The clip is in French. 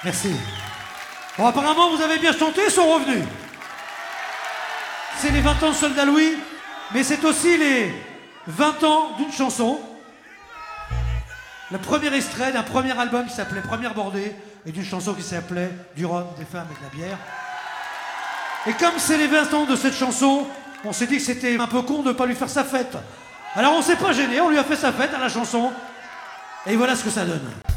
Merci. Bon, apparemment, vous avez bien chanté, ils sont revenus. C'est les 20 ans de Soldat Louis, mais c'est aussi les 20 ans d'une chanson. Le premier extrait d'un premier album qui s'appelait Première Bordée et d'une chanson qui s'appelait Du rhum, des femmes et de la bière. Et comme c'est les 20 ans de cette chanson, on s'est dit que c'était un peu con de ne pas lui faire sa fête. Alors on s'est pas gêné, on lui a fait sa fête à la chanson. Et voilà ce que ça donne.